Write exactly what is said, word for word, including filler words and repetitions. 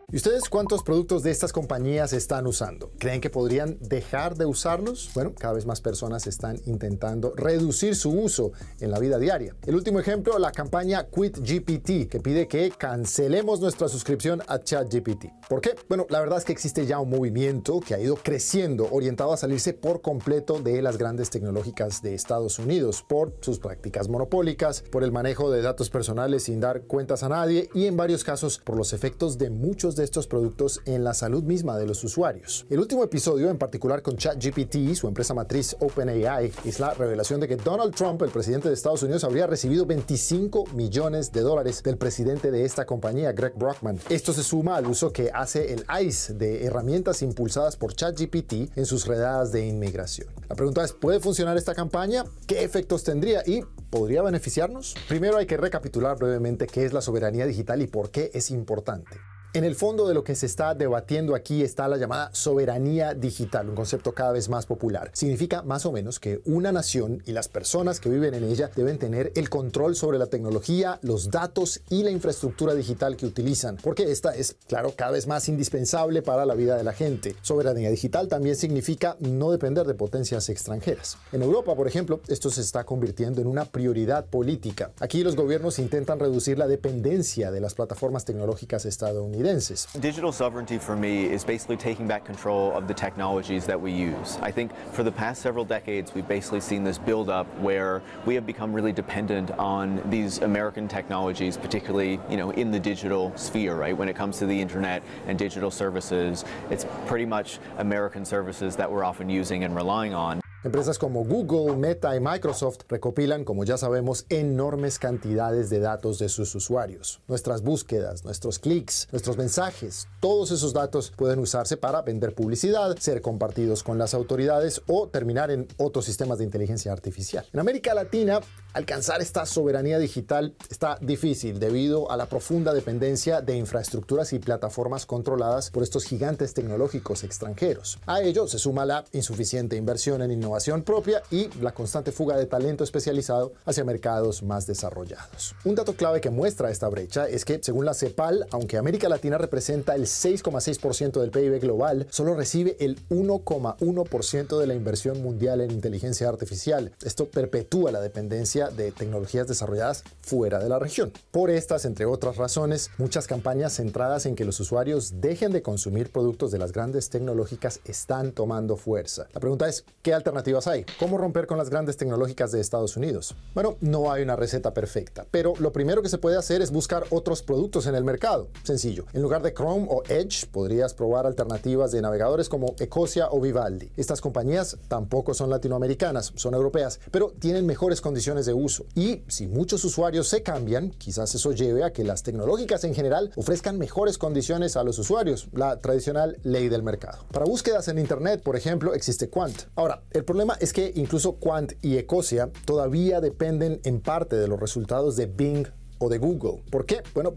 ¿Y ustedes cuántos productos de estas compañías están usando? ¿Creen que podrían dejar de usarlos? Bueno, cada vez más personas están intentando reducir su uso en la vida diaria. El último ejemplo, la campaña Quit G P T, que pide que cancelemos nuestra suscripción a ChatGPT. ¿Por qué? Bueno, la verdad es que existe ya un movimiento que ha ido creciendo, orientado a salirse por completo de las grandes tecnológicas de Estados Unidos, por sus prácticas monopólicas, por el manejo de datos personales sin dar cuentas a nadie y en varios casos por los efectos de muchos de estos productos en la salud misma de los usuarios. El último episodio, en particular con ChatGPT, su empresa matriz OpenAI, es la revelación de que Donald Trump, el presidente de Estados Unidos, habría recibido veinticinco millones de dólares del presidente de esta compañía, Greg Brockman. Esto se suma al uso que hace el ICE de herramientas impulsadas por ChatGPT en sus redadas de inmigración. La pregunta es, ¿puede funcionar esta campaña? ¿Qué efectos tendría? ¿Y podría beneficiarnos? Primero hay que recapitular brevemente qué es la soberanía digital y por qué es importante. En el fondo de lo que se está debatiendo aquí está la llamada soberanía digital, un concepto cada vez más popular. Significa más o menos que una nación y las personas que viven en ella deben tener el control sobre la tecnología, los datos y la infraestructura digital que utilizan, porque esta es, claro, cada vez más indispensable para la vida de la gente. Soberanía digital también significa no depender de potencias extranjeras. En Europa, por ejemplo, esto se está convirtiendo en una prioridad política. Aquí los gobiernos intentan reducir la dependencia de las plataformas tecnológicas estadounidenses. Digital sovereignty for me is basically taking back control of the technologies that we use. I think for the past several decades we've basically seen this build up where we have become really dependent on these American technologies, particularly, you know, in the digital sphere, right? When it comes to the internet and digital services, it's pretty much American services that we're often using and relying on. Empresas como Google, Meta y Microsoft recopilan, como ya sabemos, enormes cantidades de datos de sus usuarios. Nuestras búsquedas, nuestros clics, nuestros mensajes, todos esos datos pueden usarse para vender publicidad, ser compartidos con las autoridades o terminar en otros sistemas de inteligencia artificial. En América Latina, alcanzar esta soberanía digital está difícil debido a la profunda dependencia de infraestructuras y plataformas controladas por estos gigantes tecnológicos extranjeros. A ello se suma la insuficiente inversión en innovación innovación propia y la constante fuga de talento especializado hacia mercados más desarrollados. Un dato clave que muestra esta brecha es que, según la CEPAL, aunque América Latina representa el seis coma seis por ciento del P I B global, solo recibe el uno coma uno por ciento de la inversión mundial en inteligencia artificial. Esto perpetúa la dependencia de tecnologías desarrolladas fuera de la región. Por estas, entre otras razones, muchas campañas centradas en que los usuarios dejen de consumir productos de las grandes tecnológicas están tomando fuerza. La pregunta es, ¿qué alternativas hay? ¿Cómo romper con las grandes tecnológicas de Estados Unidos? Bueno, no hay una receta perfecta, pero lo primero que se puede hacer es buscar otros productos en el mercado. Sencillo. En lugar de Chrome o Edge, podrías probar alternativas de navegadores como Ecosia o Vivaldi. Estas compañías tampoco son latinoamericanas, son europeas, pero tienen mejores condiciones de uso. Y si muchos usuarios se cambian, quizás eso lleve a que las tecnológicas en general ofrezcan mejores condiciones a los usuarios, la tradicional ley del mercado. Para búsquedas en Internet, por ejemplo, existe Qwant. Ahora, el problema es que incluso Qwant y Ecosia todavía dependen en parte de los resultados de Bing o de Google. ¿Por qué? Bueno,